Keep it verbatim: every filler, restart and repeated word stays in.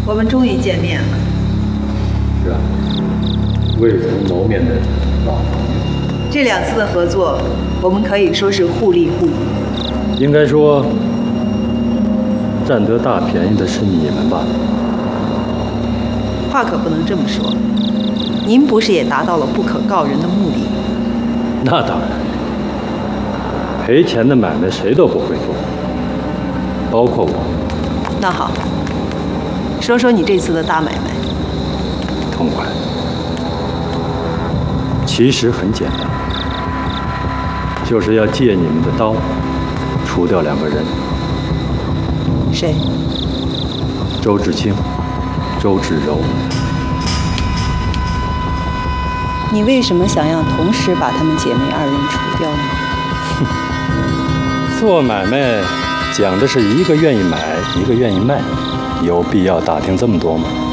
我们终于见面了。 是啊，未曾谋面的老朋友。 这两次的合作，我们可以说是互利互益。 应该说，占得大便宜的是你们吧？ 话可不能这么说。您不是也达到了不可告人的目的吗？ 那当然，赔钱的买卖谁都不会做，包括我。 那好，说说你这次的大买卖。 痛快。其实很简单，就是要借你们的刀，除掉两个人。 谁？ 周志清、周芷柔。 你为什么想要同时把她们姐妹二人除掉呢？ 做买卖讲的是一个愿意买，一个愿意卖，有必要打听这么多吗？